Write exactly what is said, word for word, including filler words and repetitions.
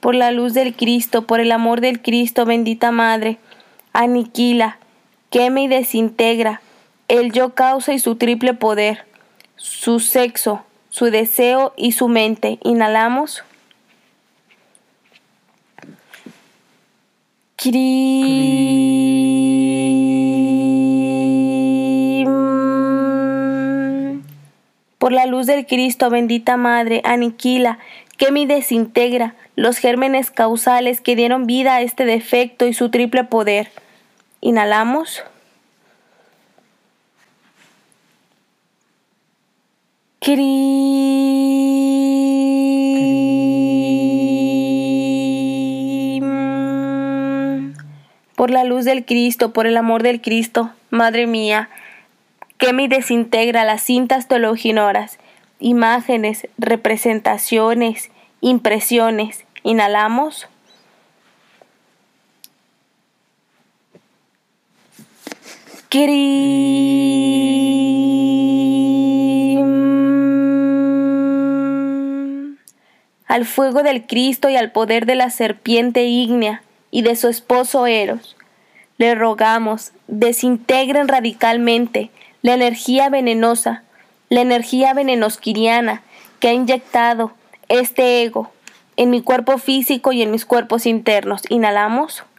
por la luz del Cristo, por el amor del Cristo, bendita Madre, aniquila, quema y desintegra el yo causa y su triple poder, su sexo, su deseo y su mente. Inhalamos. Krim. Por la luz del Cristo, bendita Madre, aniquila, quema y desintegra los gérmenes causales que dieron vida a este defecto y su triple poder. Inhalamos. Krim. Por la luz del Cristo, por el amor del Cristo, Madre mía, quema y desintegra las cintas teologinoras, imágenes, representaciones, impresiones. Inhalamos. Krim. Al fuego del Cristo y al poder de la serpiente ígnea y de su esposo Eros, le rogamos, desintegren radicalmente la energía venenosa, la energía venenosquiriana que ha inyectado este ego en mi cuerpo físico y en mis cuerpos internos. Inhalamos.